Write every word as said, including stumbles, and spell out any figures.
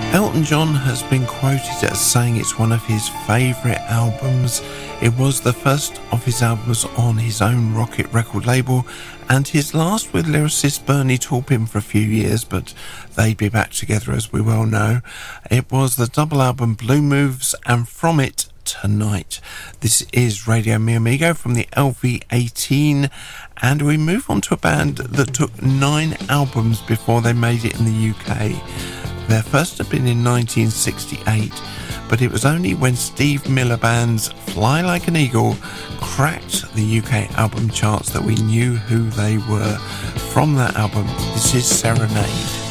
Elton John has been quoted as saying it's one of his favourite albums. It was the first of his albums on his own Rocket record label, and his last with lyricist Bernie Taupin for a few years, but they'd be back together as we well know. It was the double album Blue Moves, and from it, Tonight. This is Radio Mi Amigo from the L V eighteen, and we move on to a band that took nine albums before they made it in the U K. Their first had been in nineteen sixty-eight, but it was only when Steve Miller Band's Fly Like an Eagle cracked the U K album charts that we knew who they were. From that album, this is Serenade.